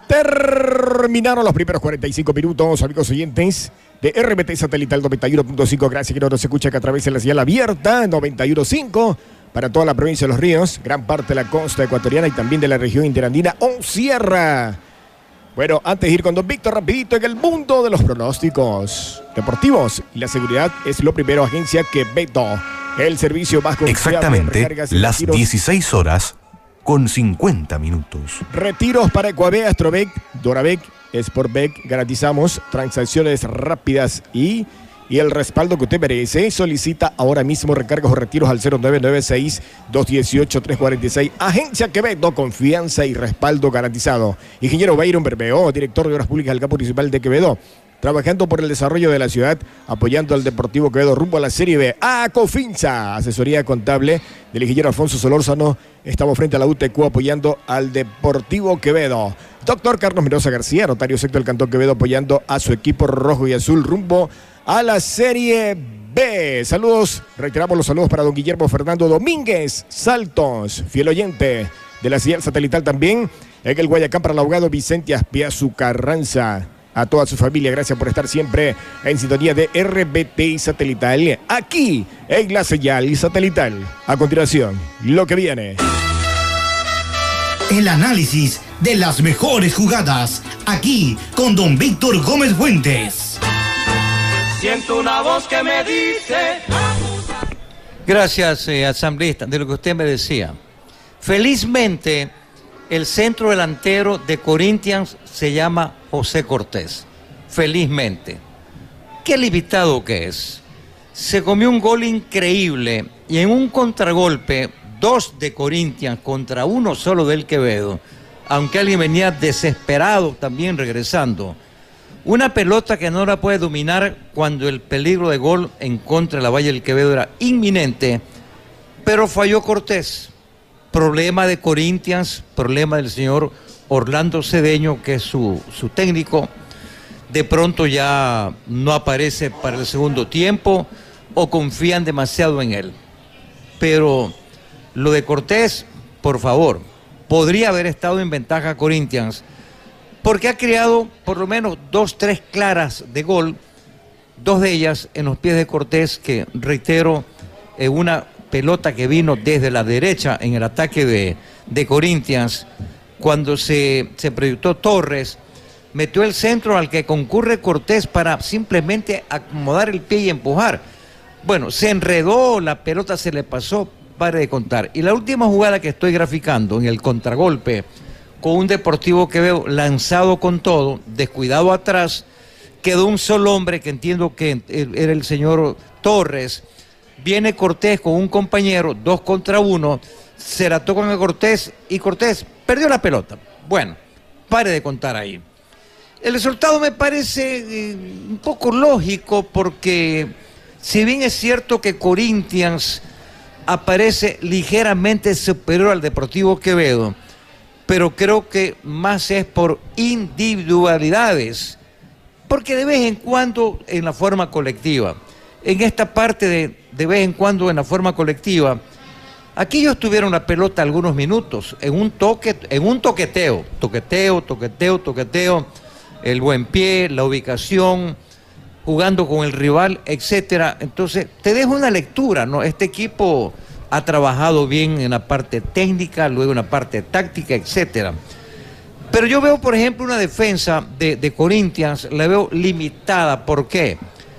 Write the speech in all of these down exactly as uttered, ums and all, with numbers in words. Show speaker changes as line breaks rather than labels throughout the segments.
Terminaron los primeros cuarenta y cinco minutos, amigos oyentes de R B T Satelital noventa y uno punto cinco. Gracias que no nos escucha que a través de la señal abierta noventa y uno punto cinco para toda la provincia de Los Ríos, gran parte de la costa ecuatoriana y también de la región interandina o sierra. Bueno, antes de ir con don Víctor, rapidito en el mundo de los pronósticos deportivos. Y la seguridad es lo primero, Agencia Quevedo. El servicio más confiable.
Exactamente las dieciséis horas con cincuenta minutos.
Retiros para Ecuavea, Astrobec, Dorabec, Sportbec. Garantizamos transacciones rápidas y, y el respaldo que usted merece. Solicita ahora mismo recargos o retiros al cero nueve nueve seis, dos uno ocho, tres cuatro seis. Agencia Quevedo, confianza y respaldo garantizado. Ingeniero Byron Bermeo, director de Obras Públicas del Campo Municipal de Quevedo. Trabajando por el desarrollo de la ciudad, apoyando al Deportivo Quevedo rumbo a la Serie B. Acofinsa, asesoría contable del ingeniero Alfonso Solórzano. Estamos frente a la U T Q apoyando al Deportivo Quevedo. Doctor Carlos Mendoza García, notario sector del Cantón Quevedo, apoyando a su equipo rojo y azul rumbo a la Serie B. Saludos, reiteramos los saludos para don Guillermo Fernando Domínguez Saltos, fiel oyente de la señal satelital también. En el Guayacán para el abogado Vicente Aspiazu Carranza. A toda su familia, gracias por estar siempre en sintonía de R B T Satelital, aquí en la señal satelital. A continuación, lo que viene.
El análisis de las mejores jugadas, aquí con don Víctor Gómez Fuentes.
Siento una voz que me dice...
Gracias, eh, asambleísta, de lo que usted me decía. Felizmente, el centro delantero de Corinthians se llama José Cortés. Felizmente. Qué limitado que es. Se comió un gol increíble y en un contragolpe, dos de Corinthians contra uno solo del Quevedo, aunque alguien venía desesperado también regresando. Una pelota que no la puede dominar cuando el peligro de gol en contra de la Valle del Quevedo era inminente, pero falló Cortés. Problema de Corinthians, problema del señor Orlando Cedeño, que es su, su técnico. De pronto ya no aparece para el segundo tiempo o confían demasiado en él. Pero lo de Cortés, por favor, podría haber estado en ventaja Corinthians, porque ha creado por lo menos dos, tres claras de gol, dos de ellas en los pies de Cortés, que reitero, en una pelota que vino desde la derecha en el ataque de, de Corinthians, cuando se, se proyectó Torres, metió el centro al que concurre Cortés para simplemente acomodar el pie y empujar. Bueno, se enredó, la pelota se le pasó, pare de contar. Y la última jugada que estoy graficando en el contragolpe, con un Deportivo Quevedo lanzado con todo, descuidado atrás, quedó un solo hombre que entiendo que era el señor Torres. Viene Cortés con un compañero, dos contra uno, se la tocan a Cortés y Cortés perdió la pelota. Bueno, pare de contar ahí. El resultado me parece eh, un poco lógico porque si bien es cierto que Corinthians aparece ligeramente superior al Deportivo Quevedo, pero creo que más es por individualidades, porque de vez en cuando en la forma colectiva, en esta parte de de vez en cuando en la forma colectiva, aquí ellos tuvieron la pelota algunos minutos, en un toque, en un toqueteo, toqueteo, toqueteo, toqueteo, el buen pie, la ubicación, jugando con el rival, etcétera. Entonces, te dejo una lectura, ¿no? Este equipo ha trabajado bien en la parte técnica, luego en la parte táctica, etcétera. Pero yo veo, por ejemplo, una defensa de, de Corinthians, la veo limitada. ¿Por qué?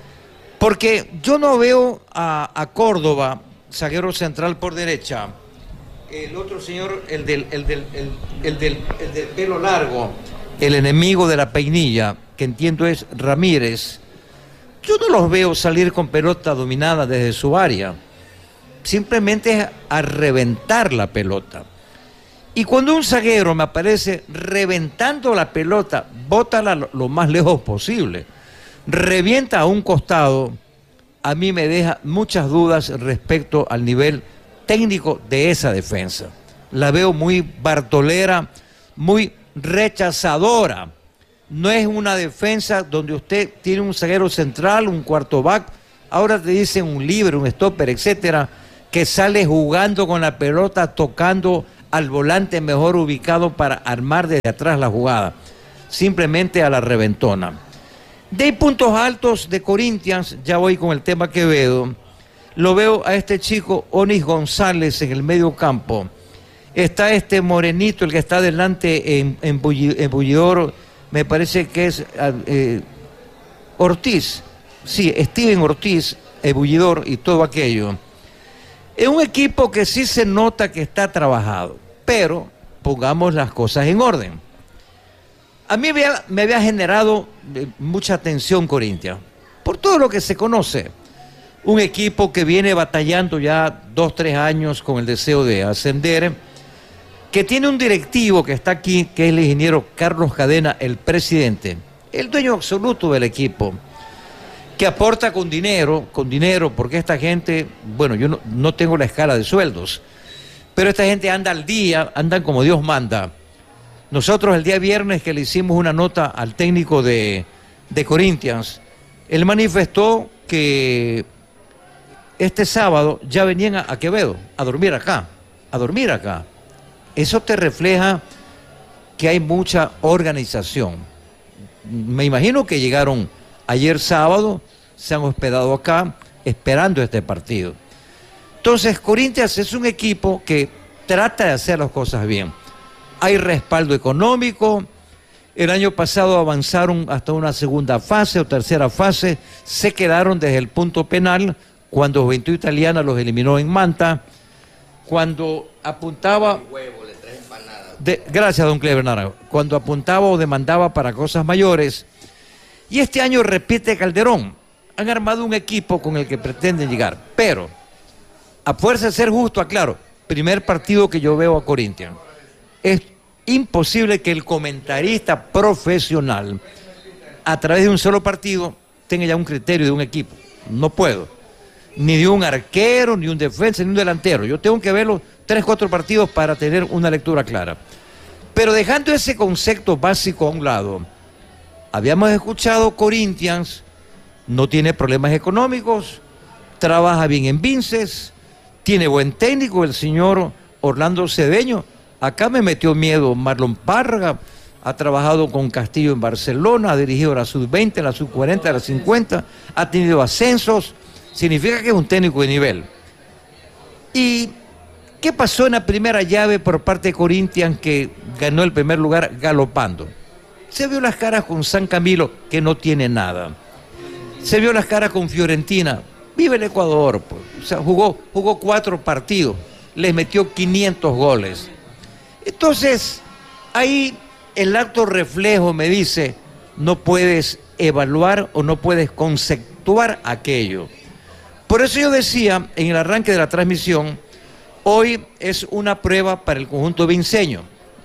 Porque yo no veo a, a Córdoba, zaguero central por derecha, el otro señor, el del, el, del, el, el, del, el del pelo largo, el enemigo de la peinilla, que entiendo es Ramírez, yo no los veo salir con pelota dominada desde su área. Simplemente es a reventar la pelota. Y cuando un zaguero me aparece reventando la pelota, bótala lo, lo más lejos posible. Revienta a un costado, a mí me deja muchas dudas respecto al nivel técnico de esa defensa. La veo muy bartolera, muy rechazadora. No es una defensa donde usted tiene un zaguero central, un cuarto back, ahora te dicen un líbero, un stopper, etcétera, que sale jugando con la pelota, tocando al volante mejor ubicado para armar desde atrás la jugada. simplemente a la reventona. De puntos altos de Corinthians, ya voy con el tema Quevedo. Lo veo a este chico Onis González en el medio campo. Está este morenito, el que está delante en, en, bulli, en bullidor, me parece que es eh, Ortiz. Sí, Steven Ortiz, el bullidor y todo aquello. Es un equipo que sí se nota que está trabajado, pero pongamos las cosas en orden. A mí me había, me había generado mucha tensión Corinthians, por todo lo que se conoce. Un equipo que viene batallando ya dos, tres años con el deseo de ascender, que tiene un directivo que está aquí, que es el ingeniero Carlos Cadena, el presidente, el dueño absoluto del equipo, que aporta con dinero, con dinero, porque esta gente, bueno, yo no, no tengo la escala de sueldos, pero esta gente anda al día, andan como Dios manda. Nosotros el día viernes que le hicimos una nota al técnico de, de Corinthians, él manifestó que este sábado ya venían a, a Quevedo, a dormir acá, a dormir acá. Eso te refleja que hay mucha organización. Me imagino que llegaron ayer sábado, se han hospedado acá, esperando este partido. Entonces, Corinthians es un equipo que trata de hacer las cosas bien. Hay respaldo económico. El año pasado avanzaron hasta una segunda fase o tercera fase. Se quedaron desde el punto penal cuando Juventud Italiana los eliminó en Manta. Cuando apuntaba... De, gracias, don Cleber Naranjo. Cuando apuntaba o demandaba para cosas mayores. Y este año repite Calderón. Han armado un equipo con el que pretenden llegar. Pero, a fuerza de ser justo, aclaro, primer partido que yo veo a Corinthians. Es imposible que el comentarista profesional, a través de un solo partido, tenga ya un criterio de un equipo. No puedo. Ni de un arquero, ni un defensa, ni un delantero. Yo tengo que ver los tres, cuatro partidos para tener una lectura clara. Pero dejando ese concepto básico a un lado, habíamos escuchado Corinthians, no tiene problemas económicos, trabaja bien en Vinces, tiene buen técnico, el señor Orlando Cedeño. Acá me metió miedo Marlon Párraga, ha trabajado con Castillo en Barcelona, ha dirigido la sub veinte, la sub cuarenta, la cincuenta, ha tenido ascensos, significa que es un técnico de nivel. ¿Y qué pasó en la primera llave por parte de Corinthians, que ganó el primer lugar galopando? Se vio las caras con San Camilo, que no tiene nada. Se vio las caras con Fiorentina, vive el Ecuador, pues. O sea, jugó, jugó cuatro partidos, les metió quinientos goles. Entonces, ahí el acto reflejo me dice, no puedes evaluar o no puedes conceptuar aquello. Por eso yo decía en el arranque de la transmisión, hoy es una prueba para el conjunto vinceño.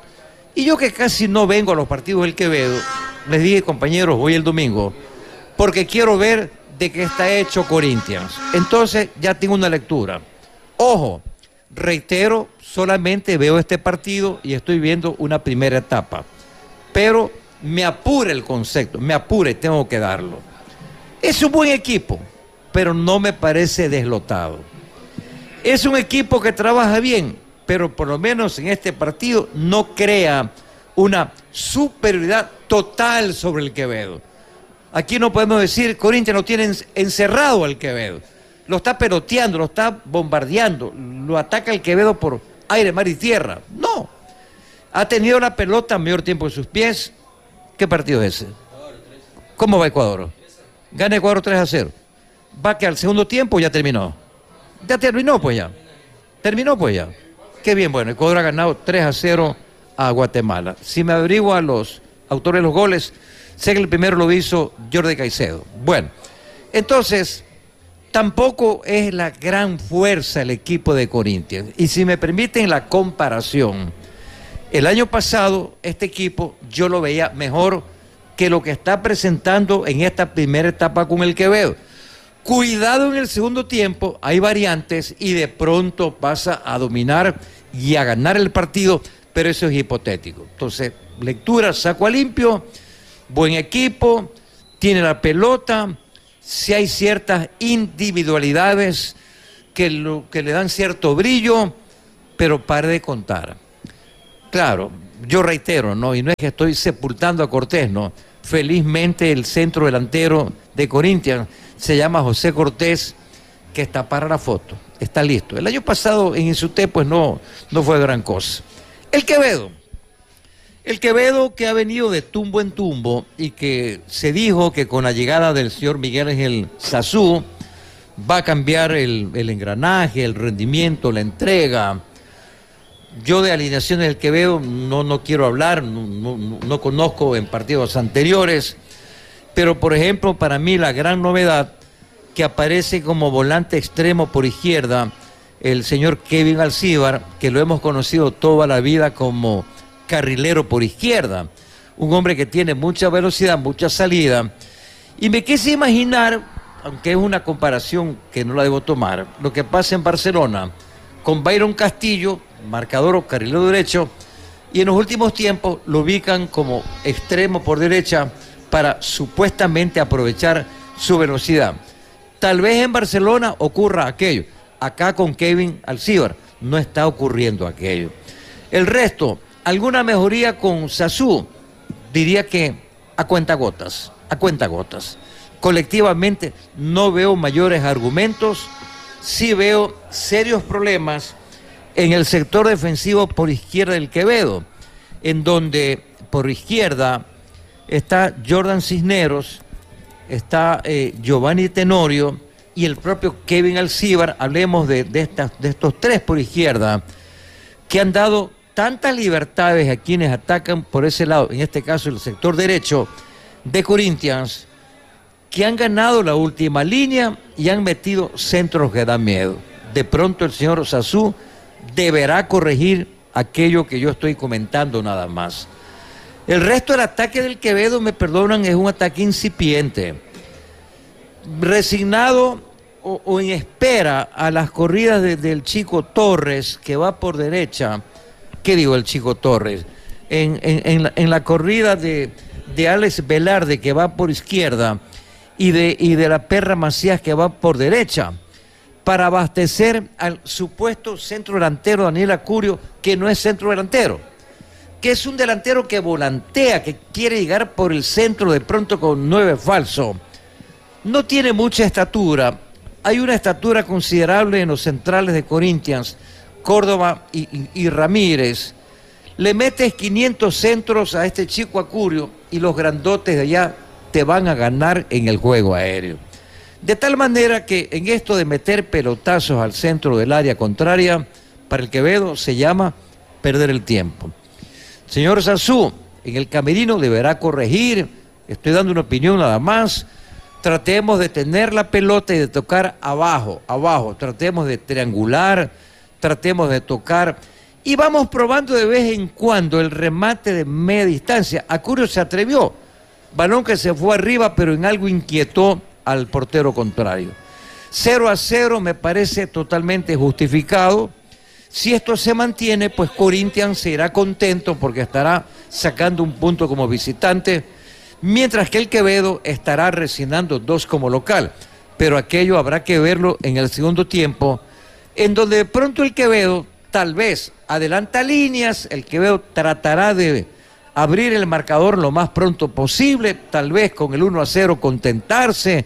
Y yo que casi no vengo a los partidos del Quevedo, les dije, compañeros, voy el domingo, porque quiero ver de qué está hecho Corinthians. Entonces ya tengo una lectura. Ojo, reitero, solamente veo este partido y estoy viendo una primera etapa. Pero me apura el concepto, me apura y tengo que darlo. Es un buen equipo, pero no me parece deslotado. Es un equipo que trabaja bien, pero por lo menos en este partido no crea una superioridad total sobre el Quevedo. Aquí no podemos decir, Corinthians lo tiene encerrado al Quevedo. Lo está peloteando, lo está bombardeando, lo ataca el Quevedo por aire, mar y tierra. No. Ha tenido la pelota mayor tiempo en sus pies. ¿Qué partido es ese? ¿Cómo va Ecuador? Gana Ecuador tres a cero. Va que al segundo tiempo ya terminó. Ya terminó pues ya. Terminó pues ya. Qué bien, bueno, Ecuador ha ganado tres a cero a Guatemala. Si me averiguo a los autores de los goles, sé que el primero lo hizo Jordi Caicedo. Bueno, entonces, tampoco es la gran fuerza el equipo de Corinthians. Y si me permiten la comparación, el año pasado este equipo yo lo veía mejor que lo que está presentando en esta primera etapa con el Quevedo. Cuidado en el segundo tiempo, hay variantes y de pronto pasa a dominar y a ganar el partido, pero eso es hipotético. Entonces, lectura, saco a limpio, buen equipo, tiene la pelota, si hay ciertas individualidades que, lo, que le dan cierto brillo, pero pare de contar. Claro, yo reitero, ¿no? Y no es que estoy sepultando a Cortés, ¿no? Felizmente el centro delantero de Corinthians se llama José Cortés, que está para la foto, está listo. El año pasado en Insuté pues no, no fue gran cosa. El Quevedo, el Quevedo que ha venido de tumbo en tumbo y que se dijo que con la llegada del señor Miguel Ángel Sazú va a cambiar el, el engranaje, el rendimiento, la entrega. Yo de alineaciones del Quevedo no, no quiero hablar, no, no, no conozco en partidos anteriores, pero por ejemplo para mí la gran novedad que aparece como volante extremo por izquierda el señor Kevin Alcíbar, que lo hemos conocido toda la vida como carrilero por izquierda, un hombre que tiene mucha velocidad, mucha salida, y me quise imaginar, aunque es una comparación que no la debo tomar, lo que pasa en Barcelona con Byron Castillo, marcador o carrilero derecho, y en los últimos tiempos lo ubican como extremo por derecha para supuestamente aprovechar su velocidad. Tal vez en Barcelona ocurra aquello. Acá con Kevin Alcíbar no está ocurriendo aquello. El resto, alguna mejoría con Sazú, diría que a cuentagotas, a cuentagotas. Colectivamente no veo mayores argumentos, sí veo serios problemas en el sector defensivo por izquierda del Quevedo, en donde por izquierda está Jordan Cisneros, está eh, Giovanni Tenorio y el propio Kevin Alcíbar. Hablemos de, de, estas, de estos tres por izquierda que han dado tantas libertades a quienes atacan por ese lado, en este caso el sector derecho de Corinthians, que han ganado la última línea y han metido centros que dan miedo. De pronto el señor Sazú deberá corregir aquello que yo estoy comentando nada más. El resto del ataque del Quevedo, me perdonan, es un ataque incipiente, resignado o, o en espera a las corridas de, del Chico Torres, que va por derecha. ¿Qué digo el Chico Torres? En, en, en, la, en la corrida de, de Alex Velarde, que va por izquierda, y de, y de la Perra Macías, que va por derecha, para abastecer al supuesto centro delantero Daniel Acurio, que no es centro delantero, que es un delantero que volantea, que quiere llegar por el centro de pronto con nueve falso. No tiene mucha estatura, hay una estatura considerable en los centrales de Corinthians, Córdoba y, y, y Ramírez. Le metes quinientos centros a este chico Acurio y los grandotes de allá te van a ganar en el juego aéreo. De tal manera que en esto de meter pelotazos al centro del área contraria, para el Quevedo se llama perder el tiempo. Señor Sazú, en el camerino deberá corregir, estoy dando una opinión nada más. Tratemos de tener la pelota y de tocar abajo, abajo, tratemos de triangular, tratemos de tocar y vamos probando de vez en cuando el remate de media distancia. Acurio se atrevió, balón que se fue arriba, pero en algo inquietó al portero contrario. cero a cero me parece totalmente justificado. Si esto se mantiene, pues Corinthians se irá contento porque estará sacando un punto como visitante, mientras que el Quevedo estará resignando dos como local. Pero aquello habrá que verlo en el segundo tiempo, en donde de pronto el Quevedo tal vez adelanta líneas, el Quevedo tratará de abrir el marcador lo más pronto posible, tal vez con el uno a cero contentarse,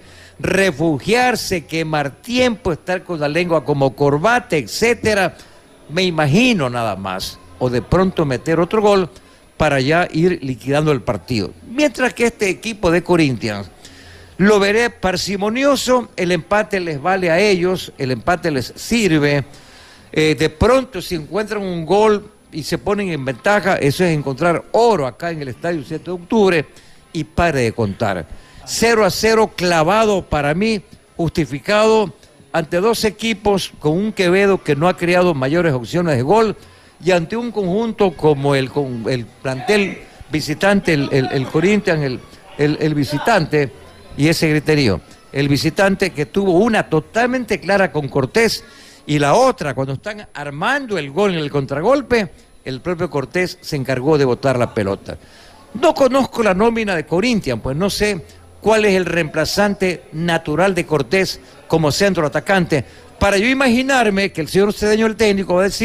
refugiarse, quemar tiempo, estar con la lengua como corbata, etcétera. Me imagino nada más, o de pronto meter otro gol para ya ir liquidando el partido. Mientras que este equipo de Corinthians lo veré parsimonioso, el empate les vale a ellos, el empate les sirve. Eh, de pronto si encuentran un gol y se ponen en ventaja, eso es encontrar oro acá en el estadio siete de octubre y pare de contar. cero a cero clavado para mí, justificado ante dos equipos con un Quevedo que no ha creado mayores opciones de gol y ante un conjunto como el, con el plantel visitante, el, el, el Corinthians, el, el, el visitante, y ese griterío, el visitante que tuvo una totalmente clara con Cortés y la otra, cuando están armando el gol en el contragolpe, el propio Cortés se encargó de botar la pelota. No conozco la nómina de Corinthians, pues no sé cuál es el reemplazante natural de Cortés como centro atacante, para yo imaginarme que el señor Cedeño, el técnico, va a decir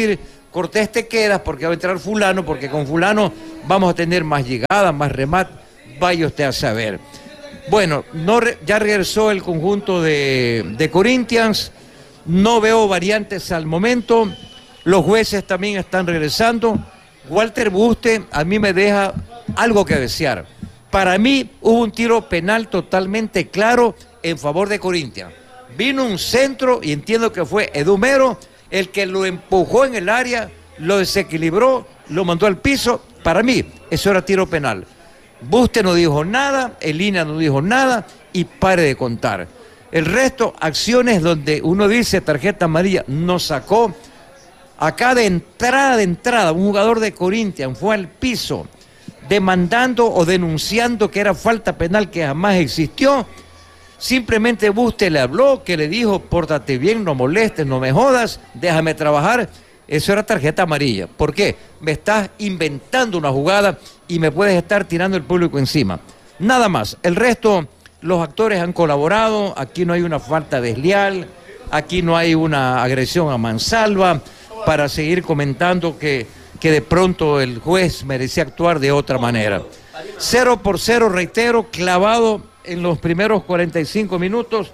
Cortés te quedas porque va a entrar fulano, porque con fulano vamos a tener más llegadas, más remate, vaya usted a saber. Bueno, no re, ya regresó el conjunto de, de Corinthians, no veo variantes al momento, los jueces también están regresando. Walter Buste a mí me deja algo que desear. Para mí hubo un tiro penal totalmente claro en favor de Corinthians. Vino un centro y entiendo que fue Edumero el que lo empujó en el área, lo desequilibró, lo mandó al piso. Para mí eso era tiro penal. Buste no dijo nada, Elina no dijo nada y pare de contar. El resto, acciones donde uno dice tarjeta amarilla, no sacó. Acá de entrada, de entrada, un jugador de Corinthians fue al piso demandando o denunciando que era falta penal que jamás existió. Simplemente Buste le habló, que le dijo, pórtate bien, no molestes, no me jodas, déjame trabajar. Eso era tarjeta amarilla. ¿Por qué? Me estás inventando una jugada y me puedes estar tirando el público encima. Nada más. El resto, los actores han colaborado, aquí no hay una falta desleal, aquí no hay una agresión a mansalva, para seguir comentando que, que de pronto el juez merecía actuar de otra manera. Cero por cero, reitero, clavado en los primeros cuarenta y cinco minutos.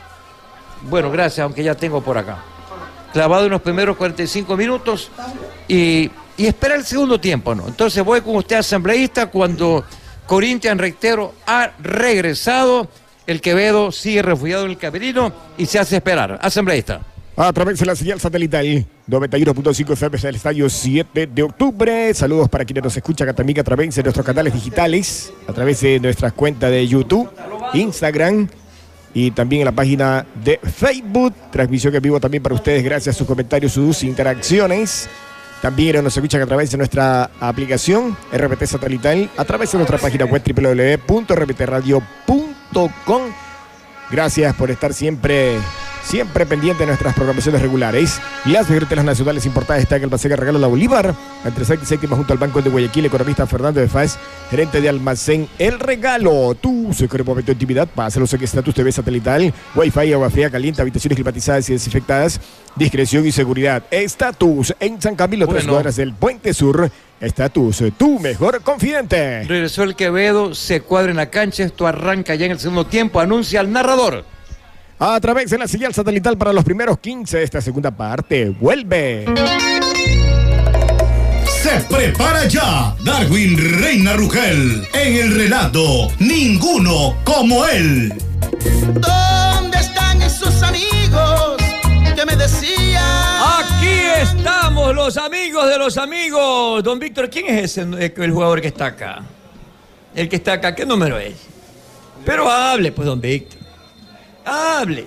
Bueno, gracias, aunque ya tengo por acá. Clavado en los primeros cuarenta y cinco minutos y, y espera el segundo tiempo, ¿no? Entonces voy con usted, asambleísta, cuando Corinthians, reitero, ha regresado, el Quevedo sigue refugiado en el camerino y se hace esperar. Asambleísta.
A través de la señal satelital noventa y uno punto cinco F M del estadio siete de octubre. Saludos para quienes nos escuchan también a través de nuestros canales digitales, a través de nuestras cuentas de YouTube, Instagram y también en la página de Facebook. Transmisión en vivo también para ustedes, gracias a sus comentarios, sus interacciones. También nos escuchan a través de nuestra aplicación R P T satelital, a través de nuestra página web doble u doble u doble u punto r p t radio punto com. Gracias por estar siempre... Siempre pendiente de nuestras programaciones regulares. Las mejores nacionales importadas están en el Almacén Regalo La Bolívar, entre sexta y séptima junto al Banco de Guayaquil. Economista Fernando de Faz, gerente de Almacén El Regalo. Tu secreto momento de intimidad, pásalo en Estatus T V satelital, Wi-Fi, agua fría, caliente, habitaciones climatizadas y desinfectadas, discreción y seguridad. Estatus en San Camilo, bueno. Tres cuadras del Puente Sur. Estatus, tu mejor confidente.
Regresó el Quevedo, se cuadra en la cancha, esto arranca ya en el segundo tiempo, anuncia al narrador.
A través de la señal satelital para los primeros quince de esta segunda parte. Vuelve.
Se prepara ya Darwin Reina Rugel en el relato Ninguno como él.
¿Dónde están esos amigos que me decían?
Aquí estamos, los amigos de los amigos. Don Víctor, ¿quién es ese el jugador que está acá? El que está acá, ¿qué número es? Pero hable, pues, don Víctor. Hable.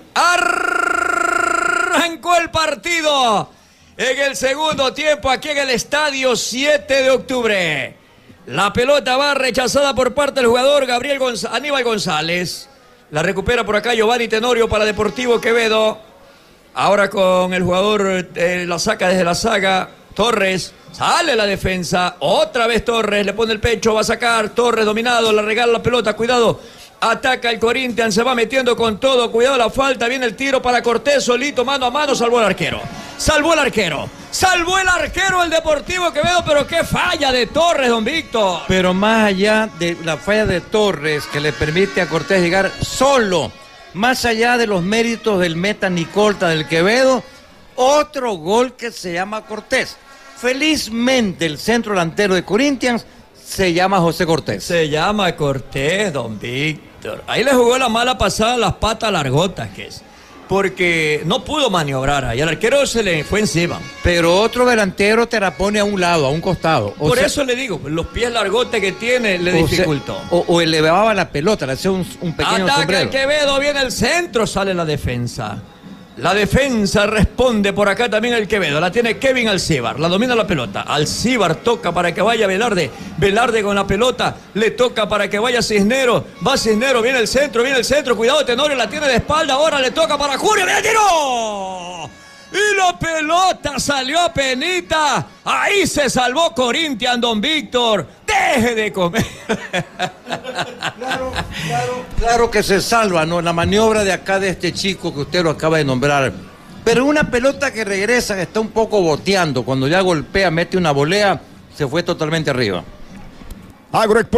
Arrancó el partido en el segundo tiempo aquí en el estadio siete de octubre. La pelota va rechazada por parte del jugador Gabriel Gonz- Aníbal González. La recupera por acá Giovanni Tenorio para Deportivo Quevedo. Ahora con el jugador, eh, la saca desde la saga Torres. Sale la defensa. Otra vez Torres, le pone el pecho, va a sacar. Torres dominado, le regala la pelota, cuidado. Ataca el Corinthians, se va metiendo con todo. Cuidado la falta, viene el tiro para Cortés, solito, mano a mano, salvó el arquero. Salvó el arquero. Salvó el arquero el Deportivo Quevedo, pero qué falla de Torres, don Víctor.
Pero más allá de la falla de Torres, que le permite a Cortés llegar solo, más allá de los méritos del meta Nicolta del Quevedo, otro gol que se llama Cortés. Felizmente el centro delantero de Corinthians se llama José Cortés.
Se llama Cortés, don Víctor. Ahí le jugó la mala pasada, las patas largotas que es. Porque no pudo maniobrar ahí. El arquero se le fue encima.
Pero otro delantero te la pone a un lado, a un costado.
O Por sea, eso le digo, los pies largotes que tiene le dificultó.
Se, o, o elevaba la pelota, le hacía un, un pequeño
Ataca
sombrero.
el Quevedo, viene el centro, sale la defensa. La defensa responde por acá también el Quevedo. La tiene Kevin Alcíbar. La domina la pelota. Alcíbar toca para que vaya Velarde. Velarde con la pelota. Le toca para que vaya Cisneros. Va Cisneros. Viene el centro. Viene el centro. Cuidado, Tenorio. La tiene de espalda. Ahora le toca para Julio. ¡Viene el tiro! Y la pelota salió a penita. Ahí se salvó Corinthians, don Víctor. Deje de comer.
Claro, claro, claro que se salva, ¿no? La maniobra de acá de este chico que usted lo acaba de nombrar, Pero una pelota que regresa, que está un poco boteando, cuando ya golpea, mete una volea, se fue totalmente arriba.
Agroexportaciones